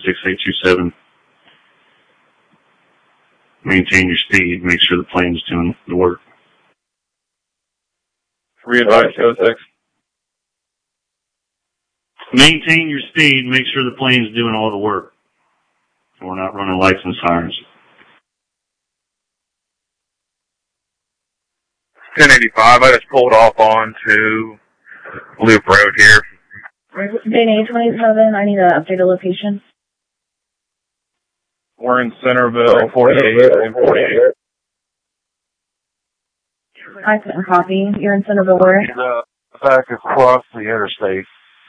6827. Maintain your speed. Make sure the plane's doing the work. Re-advise, code 6. Maintain your speed. Make sure the plane's doing all the work. We're not running lights and sirens. 1085, I just pulled off onto Loop Road here. Dana 827, I need to update the location. We're in Centerville, 48. I couldn't copy. You're in Centerville where? Back across the interstate.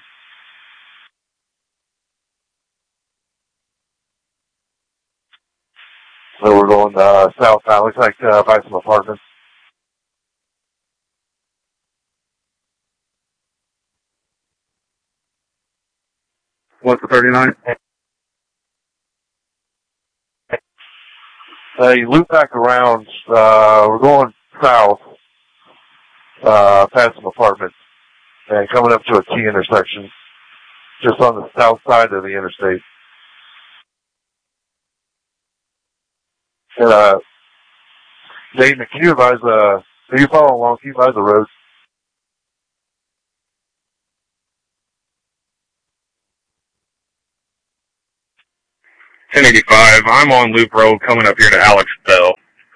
So we're going southbound. Looks like by some apartments. What's the 39? You loop back around. We're going south, past some apartments, and coming up to a T intersection, just on the south side of the interstate. And, Dayton, can you advise, are you following along? Can you advise the roads? $10.85. I'm on Loop Road coming up here to Alex Bell.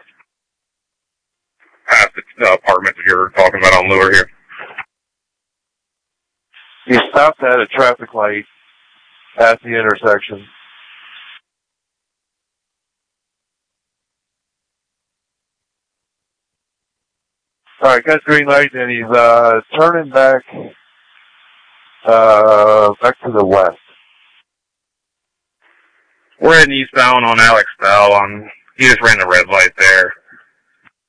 Past the apartments that you're talking about on Lure here. You stopped at a traffic light at the intersection. Alright, got green light, and he's turning back to the west. We're heading eastbound on Alex Bell. He just ran the red light there.